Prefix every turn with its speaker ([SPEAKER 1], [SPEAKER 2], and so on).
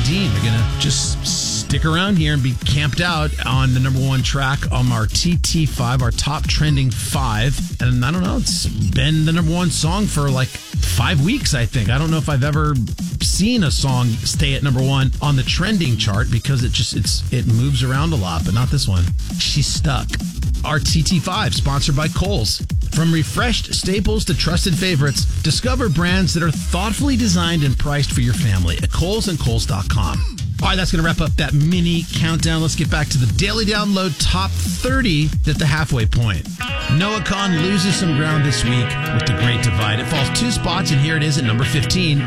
[SPEAKER 1] Dean are going to just stick around here and be camped out on the number one track on our TT5, our top trending 5. And I don't know, it's been the number one song for like 5 weeks, I think. I don't know if I've ever seen a song stay at number one on the trending chart because it moves around a lot, but not this one. She's Stuck. Our TT5, sponsored by Kohl's. From refreshed staples to trusted favorites, discover brands that are thoughtfully designed and priced for your family at Kohl's and Kohls.com. All right, that's going to wrap up that mini countdown. Let's get back to the daily download top 30 at the halfway point. Noah Kahan loses some ground this week with The Great Divide. It falls 2 spots, and here it is at number 15.